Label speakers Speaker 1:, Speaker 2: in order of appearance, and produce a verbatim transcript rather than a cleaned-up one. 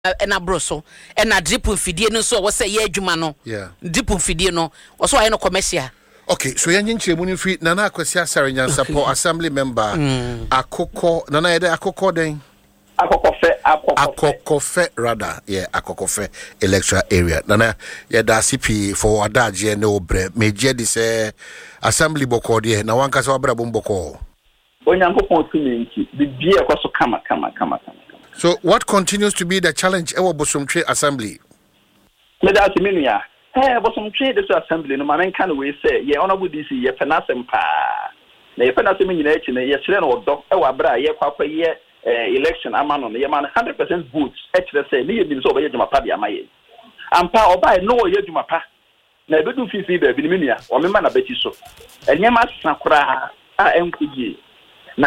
Speaker 1: ena broso ena drip mfidie no so wo say ye adwuma no drip mfidie no wo so aye no commercial.
Speaker 2: Okay, so yan nche mu ni free Nana Akwasi Asare Nyansapo assembly member mm. Akoko Nana yede Akoko den
Speaker 3: Akokofe
Speaker 2: Akokofe rather yeah Akokofe electoral area Nana yeda C P for adaje ne obre meje di se assembly boko de na wanka se wabra bomboko
Speaker 3: onyankopon tumi nti bibie ekoso kama kama kama kama.
Speaker 2: So what continues to be the challenge ewo Bosomtwe assembly?
Speaker 3: Me da siminu ya eh Bosomtwe this assembly no man kan we say ye honorable D C ye penasem pa na ye penasem nyina echi na ye kire no odo ewo abra ye kwakwa ye election amano no ye man one hundred percent votes echi say me ye bi so obaye djuma pa bi amaye ampa obaye no ye djuma pa na ebedu fifi ba bi ni menu ya o me ma na beti so enyema sakura a enkuji